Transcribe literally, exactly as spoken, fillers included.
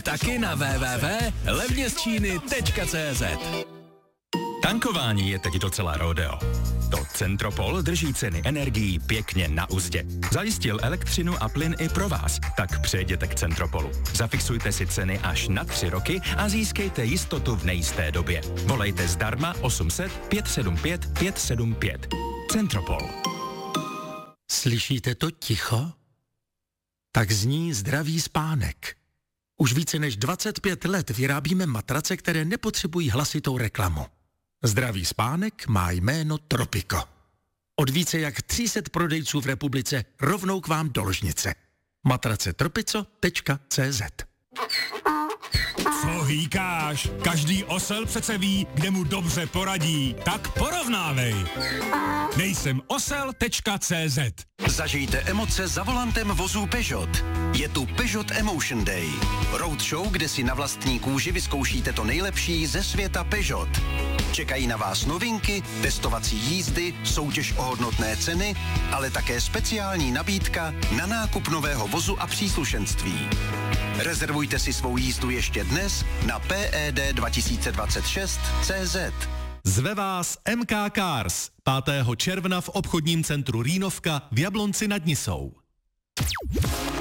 Taky na w w w tečka levně z číny tečka cé zet. Tankování je teď docela rodeo. To Centropol drží ceny energií pěkně na uzdě. Zajistil elektřinu a plyn i pro vás, tak přejděte k Centropolu. Zafixujte si ceny až na tři roky a získejte jistotu v nejisté době. Volejte zdarma osm set pět sedm pět pět sedm pět. Centropol. Slyšíte to ticho? Tak zní zdravý spánek. Už více než dvacet pět let vyrábíme matrace, které nepotřebují hlasitou reklamu. Zdravý spánek má jméno Tropico. Od více jak tři sta prodejců v republice rovnou k vám do ložnice. matrace tropico tečka cé zet. Co hýkáš? Každý osel přece ví, kde mu dobře poradí. Tak porovnávej. Nejsem osel tečka cé zet. Zažijte emoce za volantem vozů Peugeot. Je tu Peugeot Emotion Day. Roadshow, kde si na vlastní kůži vyzkoušíte to nejlepší ze světa Peugeot. Čekají na vás novinky, testovací jízdy, soutěž o hodnotné ceny, ale také speciální nabídka na nákup nového vozu a příslušenství. Rezervujte si svou jízdu ještě dnes na P E D dva tisíce dvacet šest tečka cé zet. Zve vás M K Cars pátého června v obchodním centru Rýnovka v Jablonci nad Nisou.